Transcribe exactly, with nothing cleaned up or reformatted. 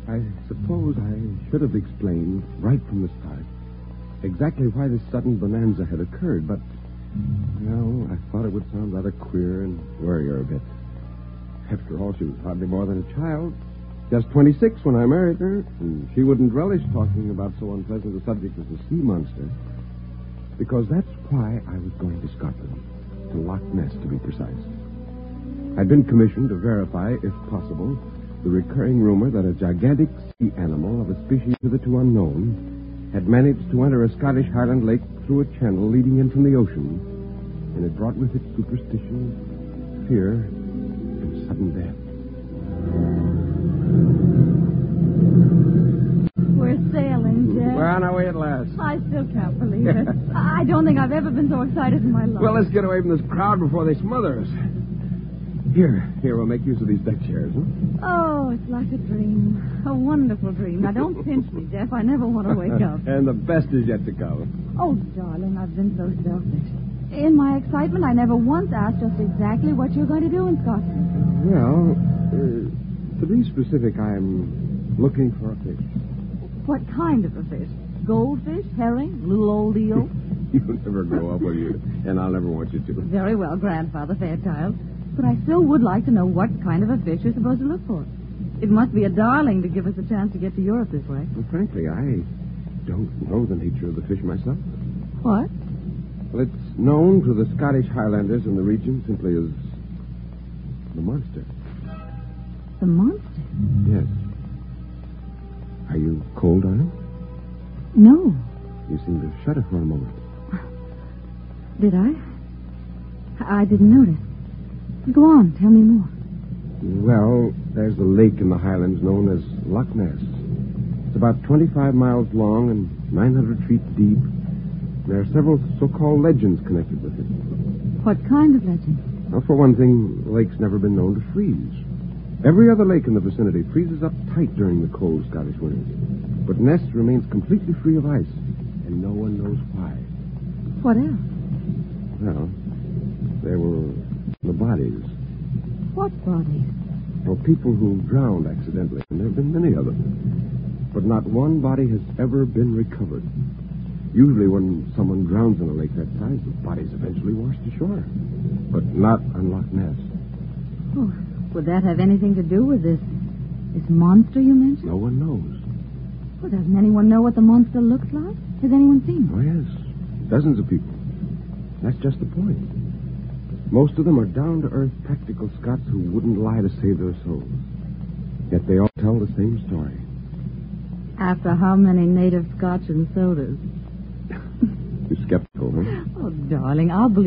I suppose I should have explained right from the start exactly why this sudden bonanza had occurred, but, well, I thought it would sound rather queer and worry her a bit. After all, she was hardly more than a child. Just twenty-six when I married her, and she wouldn't relish talking about so unpleasant a subject as the sea monster. Because that's why I was going to Scotland, to Loch Ness, to be precise. I'd been commissioned to verify, if possible, the recurring rumor that a gigantic sea animal of a species hitherto unknown had managed to enter a Scottish Highland lake through a channel leading in from the ocean, and it brought with it superstition, fear, and sudden death. We're sailing, Jack. We're on our way at last. I still can't believe it. I don't think I've ever been so excited in my life. Well, let's get away from this crowd before they smother us. Here, here, we'll make use of these deck chairs, huh? Oh, it's like a dream. A wonderful dream. Now, don't pinch me, Jeff. I never want to wake up. And the best is yet to come. Oh, darling, I've been so selfish. In my excitement, I never once asked just exactly what you're going to do in Scotland. Well, uh, to be specific, I'm looking for a fish. What kind of a fish? Goldfish? Herring? Little old eel? You'll never grow up, will you? And I'll never want you to. Very well, Grandfather Fairchild. But I still would like to know what kind of a fish you're supposed to look for. It must be a darling to give us a chance to get to Europe this way. Well, frankly, I don't know the nature of the fish myself. What? Well, it's known to the Scottish Highlanders in the region simply as the monster. The monster? Yes. Are you cold, darling? No. You seem to shudder for a moment. Did I? I didn't notice. Go on, tell me more. Well, there's a lake in the Highlands known as Loch Ness. It's about twenty-five miles long and nine hundred feet deep. There are several so-called legends connected with it. What kind of legend? Well, for one thing, the lake's never been known to freeze. Every other lake in the vicinity freezes up tight during the cold Scottish winters. But Ness remains completely free of ice, and no one knows why. What else? Well, there were the bodies. What bodies? Well, people who drowned accidentally, and there have been many of them. But not one body has ever been recovered. Usually when someone drowns in a lake that size, the body's eventually washed ashore. But not on Loch Ness. Oh, would that have anything to do with this this monster you mentioned? No one knows. Well, doesn't anyone know what the monster looks like? Has anyone seen it? Oh, yes. Dozens of people. That's just the point. Most of them are down-to-earth practical Scots who wouldn't lie to save their souls. Yet they all tell the same story. After how many native Scotch and sodas? You're skeptical, huh? Oh, darling, I'll believe